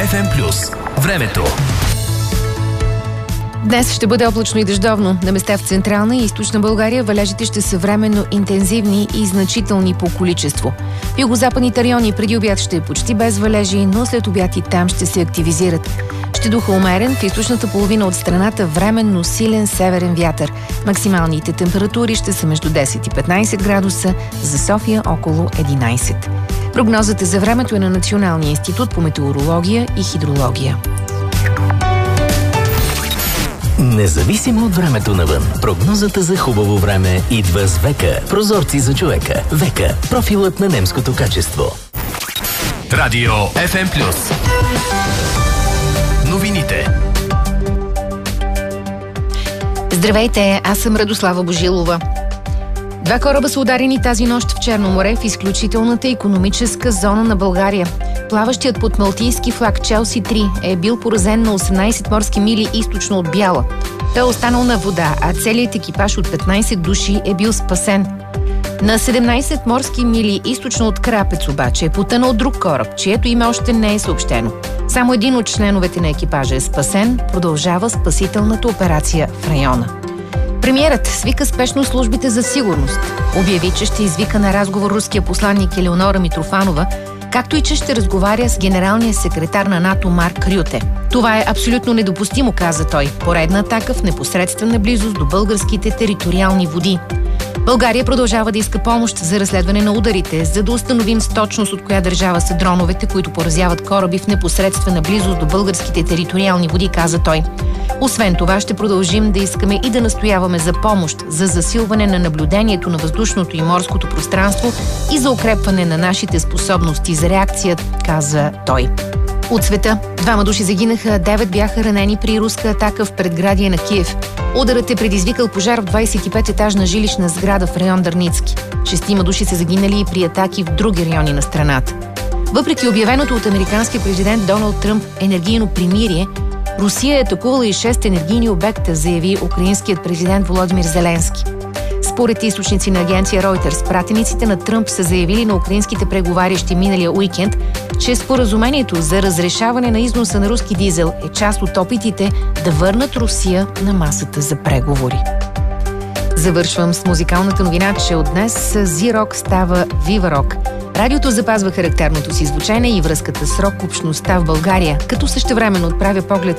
FM+. Времето. Днес ще бъде облачно и дъждовно. На места в Централна и Източна България валежите ще са временно интензивни и значителни по количество. В югозападните райони преди обяд ще е почти без валежи, но след обяд и там ще се активизират. Ще духа умерен, в източната половина от страната временно силен северен вятър. Максималните температури ще са между 10 и 15 градуса, за София около 11. Прогнозата за времето е на Националния институт по метеорология и хидрология. Независимо от времето навън, прогнозата за хубаво време идва с ВЕКА. Прозорци за човека. ВЕКА. Профилът на немското качество. Радио FM+. Новините. Здравейте, аз съм Радослава Божилова. 2 кораба са ударени тази нощ в Черно море в изключителната икономическа зона на България. Плаващият под малтийски флаг Челси 3 е бил поразен на 18 морски мили източно от Бяла. Той е останал на вода, а целият екипаж от 15 души е бил спасен. На 17 морски мили източно от Крапец обаче е потънал друг кораб, чието име още не е съобщено. Само един от членовете на екипажа е спасен, продължава спасителната операция в района. Премиерът свика спешно службите за сигурност. Обяви, че ще извика на разговор руския посланник Елеонора Митрофанова, както и че ще разговаря с генералния секретар на НАТО Марк Рюте. Това е абсолютно недопустимо, каза той. Поредна атака в непосредствена близост до българските териториални води. България продължава да иска помощ за разследване на ударите, за да установим с точност от коя държава са дроновете, които поразяват кораби в непосредствена близост до българските териториални води, каза той. Освен това, ще продължим да искаме и да настояваме за помощ, за засилване на наблюдението на въздушното и морското пространство и за укрепване на нашите способности за реакция, каза той. От света 2 души загинаха, 9 бяха ранени при руска атака в предградие на Киев. Ударът е предизвикал пожар в 25-етажна жилищна сграда в район Дърницки. 6 души са загинали и при атаки в други райони на страната. Въпреки обявеното от американския президент Доналд Тръмп енергийно примирие, Русия е атакувала и 6 енергийни обекта, заяви украинският президент Володимир Зеленски. Според източници на агенция Reuters, пратениците на Тръмп са заявили на украинските преговарящи миналия уикенд, че споразумението за разрешаване на износа на руски дизел е част от опитите да върнат Русия на масата за преговори. Завършвам с музикалната новина, че от днес Z-Rock става Viva Rock. Радиото запазва характерното си звучене и връзката с рок общността в България, като същевременно отправя поглед